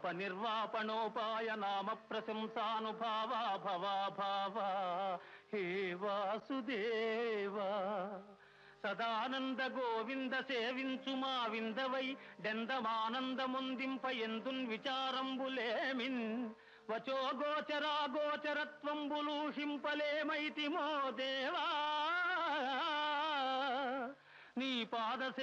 పాప నిర్వాపణోపాయ నామ ప్రశంసానుభావా భవా భావా హే వాసుదేవా సదానంద గోవింద సేవించు మా విందవై డెందమానందముందింప ఎందున్ విచారంబులేమిన్ వచో గోచరాగోచరత్వంబులూషింపలేమైతిమో దేవా నీ పాద